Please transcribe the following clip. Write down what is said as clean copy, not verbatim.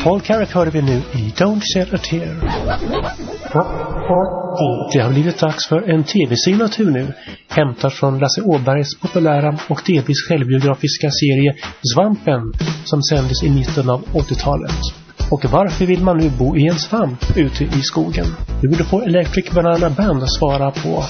Paul Carrack hörde vi nu i Don't Shed a Tear. Det har blivit dags för en tv-signatur nu, hämtad från Lasse Åbergs populära och delvis självbiografiska serie Svampen, som sändes i mitten av 80-talet. Och varför vill man nu bo i en svamp ute i skogen? Vi borde få Electric Banana Band svara på